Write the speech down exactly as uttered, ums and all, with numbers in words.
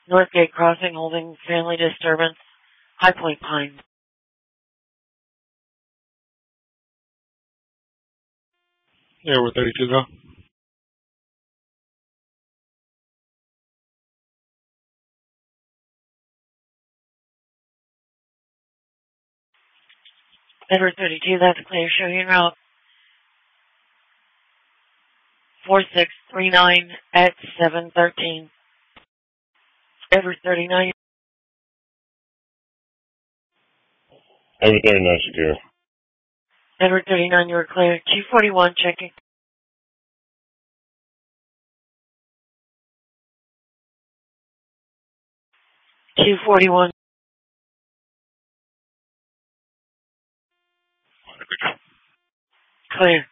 Northgate Crossing holding family disturbance. High Point Pine. Yeah, we're thirty-two now. Edward thirty-two, that's clear. Show you en route. four six three nine at seven thirteen. Edward thirty-nine. Edward thirty-nine, secure. Edward thirty-nine, you were clear. Q forty-one, checking. Q forty-one. Clear.